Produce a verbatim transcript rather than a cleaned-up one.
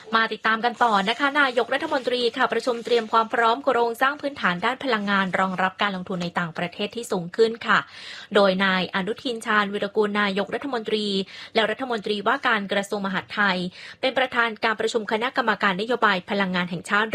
มาติดตามกันต่อนะคะนายกรัฐมนตรีค่ะประชุมเตรียมความพร้อมโครงสร้างพื้นฐานด้านพลังงานรองรับการลงทุนในต่างประเทศที่สูงขึ้นค่ะโดยนายอนุทินชาญวิรากูลนายกรัฐมนตรีและรัฐมนตรีว่าการกระทรวงมหาดไทยเป็นประธานการประชุมคณะกรรมการนโยบายพลังงานแห่งชาติ